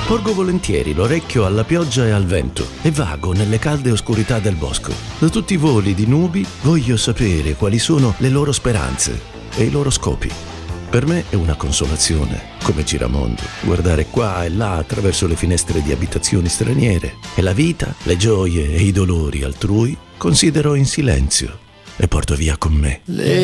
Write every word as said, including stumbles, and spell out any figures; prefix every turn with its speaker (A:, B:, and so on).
A: Porgo volentieri l'orecchio alla pioggia e al vento e vago nelle calde oscurità del bosco. Da tutti i voli di nubi voglio sapere quali sono le loro speranze e i loro scopi. Per me è una consolazione, come giramondo, guardare qua e là attraverso le finestre di abitazioni straniere e la vita, le gioie e i dolori altrui considero in silenzio e porto via con me.
B: Le